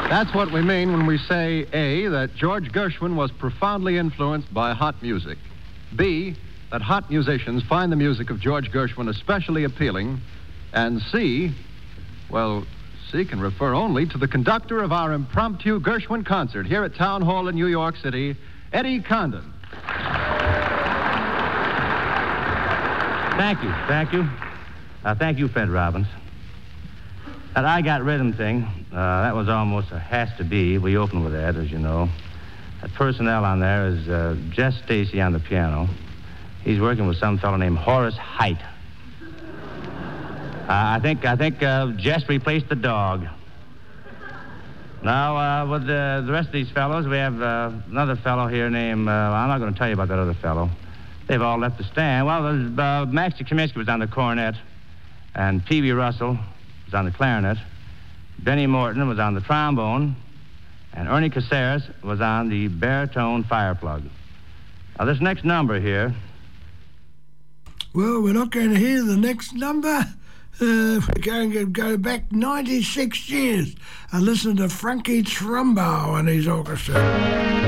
That's what we mean when we say, A, that George Gershwin was profoundly influenced by hot music. B, that hot musicians find the music of George Gershwin especially appealing. And C, well, C can refer only to the conductor of our impromptu Gershwin concert here at Town Hall in New York City, Eddie Condon. Thank you. Thank you, Fred Robbins. That I Got Rhythm thing, that was almost a has to be. We opened with that, as you know. That personnel on there is Jess Stacy on the piano. He's working with some fellow named Horace Height. I think Jess replaced the dog. Now, with the rest of these fellows, we have another fellow here named, I'm not going to tell you about that other fellow. They've all left the stand. Well, Max Kaminsky was on the cornet, and P.B. Russell was on the clarinet. Benny Morton was on the trombone, and Ernie Caceres was on the baritone fireplug. Now, this next number here... Well, we're not going to hear the next number. We're going to go back 96 years and listen to Frankie Trumbo and his orchestra.